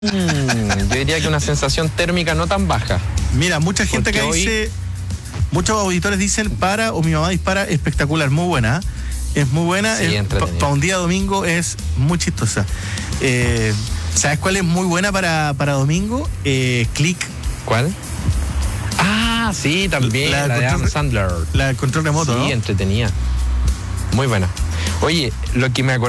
Yo diría que una sensación térmica no tan baja. Mira, mucha gente que dice, muchos auditores dicen para o mi mamá dispara, espectacular, muy buena. Es muy buena, sí, para un día domingo es muy chistosa. ¿Sabes cuál es muy buena para domingo? Click. ¿Cuál? Ah, sí, también, la de Adam Sandler. La del control remoto, sí, ¿no? Entretenida. Muy buena. Oye, lo que me acordé